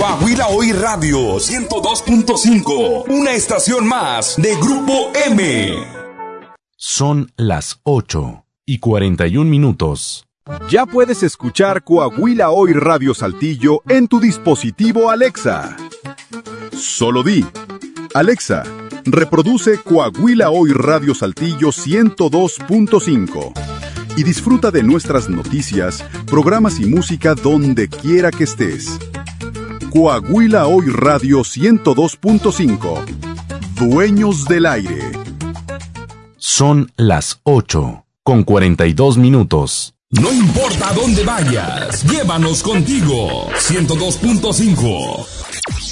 Coahuila Hoy Radio 102.5, una estación más de Grupo M. Son las 8:41. Ya puedes escuchar Coahuila Hoy Radio Saltillo en tu dispositivo Alexa. Solo di: Alexa, reproduce Coahuila Hoy Radio Saltillo 102.5 y disfruta de nuestras noticias, programas y música donde quiera que estés. Coahuila Hoy Radio 102.5. Dueños del aire. Son las 8:42. No importa dónde vayas, llévanos contigo. 102.5.